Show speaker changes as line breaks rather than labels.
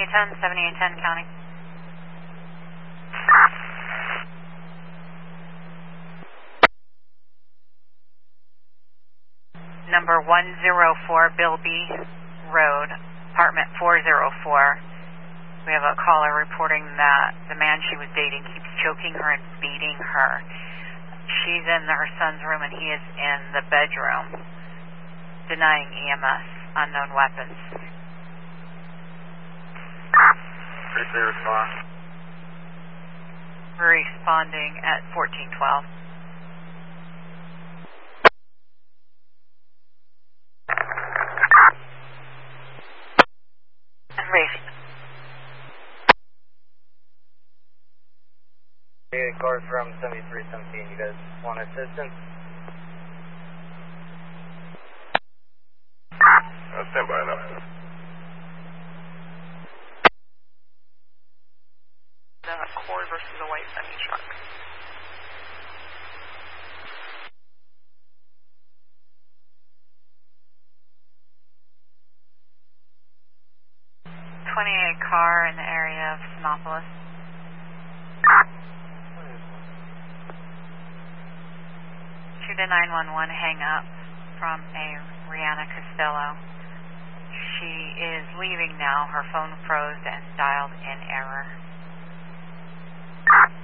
7810, 7810 County. Number 104 Bill B. Road, apartment 404. We have a caller reporting that the man she was dating keeps choking her and beating her. She's in her son's room and he is in the bedroom, denying EMS, unknown weapons.
Briefly respond.
Responding at 1412. Race.
Hey, car from 7317. You guys want assistance?
Stand by now.
The Accord versus the white Sunny truck. .28 car in the area of Sinopolis. Shoot a 911 hang up from a Rihanna Costello. She is leaving now. Her phone froze and dialed in error.